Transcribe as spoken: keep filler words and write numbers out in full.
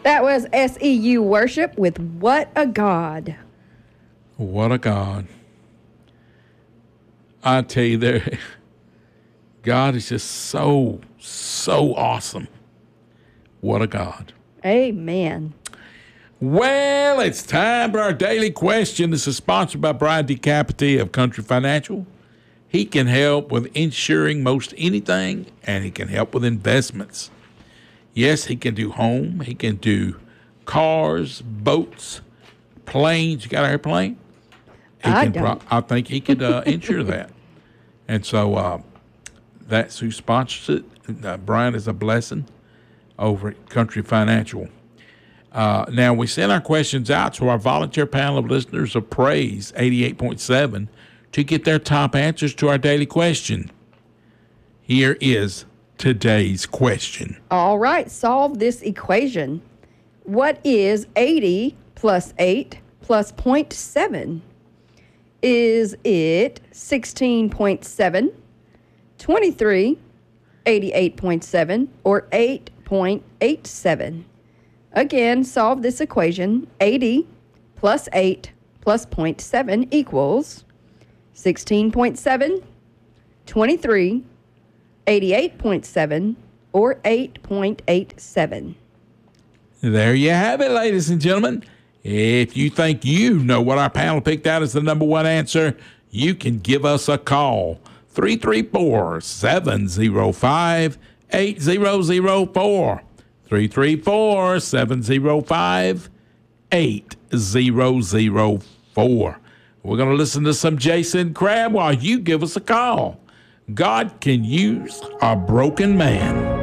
That was S E U Worship with What a God. What a God. I tell you, there, God is just so, so awesome. What a God. Amen. Well, it's time for our daily question. This is sponsored by Brian DeCapite of Country Financial. He can help with insuring most anything, and he can help with investments. Yes, he can do home. He can do cars, boats, planes. You got an airplane? He I can don't. Pro- I think he could uh, insure that. And so uh, that's who sponsors it. Uh, Brian is a blessing over at Country Financial. Uh, now, we send our questions out to our volunteer panel of listeners of Praise eighty-eight point seven to get their top answers to our daily question. Here is today's question. All right, solve this equation. What is eighty plus eight plus zero point seven? Is it sixteen point seven, twenty-three, eighty-eight point seven, or eight point eight seven? Again, solve this equation. eighty plus eight plus zero point seven equals sixteen point seven, twenty-three, eighty-eight point seven, or eight point eight seven. There you have it, ladies and gentlemen. If you think you know what our panel picked out as the number one answer, you can give us a call. three three four, seven zero five, eight zero zero four. three three four, seven zero five, eight zero zero four. We're going to listen to some Jason Crabb while you give us a call. God can use a broken man.